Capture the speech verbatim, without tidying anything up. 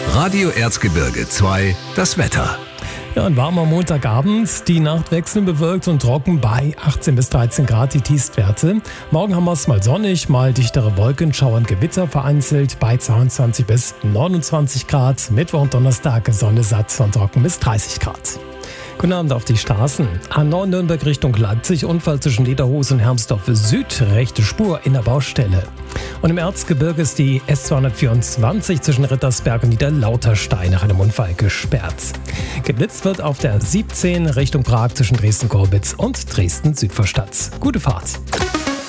Radio Erzgebirge zwei, das Wetter. Ja, ein warmer Montagabend. Die Nacht wechseln bewölkt und trocken bei achtzehn bis dreizehn Grad die Tiefstwerte. Morgen haben wir es mal sonnig, mal dichtere Wolkenschauer und Gewitter vereinzelt bei zweiundzwanzig bis neunundzwanzig Grad. Mittwoch und Donnerstag Sonne satt und trocken bis dreißig Grad. Guten Abend auf die Straßen. A neun Nürnberg Richtung Leipzig, Unfall zwischen Lederhose und Hermsdorf Süd, rechte Spur in der Baustelle. Und im Erzgebirge ist die S zweihundertvierundzwanzig zwischen Rittersberg und Niederlauterstein nach einem Unfall gesperrt. Geblitzt wird auf der siebzehn Richtung Prag zwischen Dresden-Gorbitz und Dresden-Südvorstadt. Gute Fahrt.